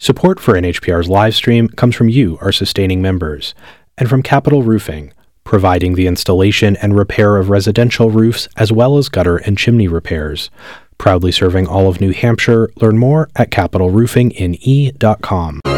Support for NHPR's live stream comes from you, our sustaining members, and from Capital Roofing, providing the installation and repair of residential roofs as well as gutter and chimney repairs. Proudly serving all of New Hampshire. Learn more at capitalroofingine.com.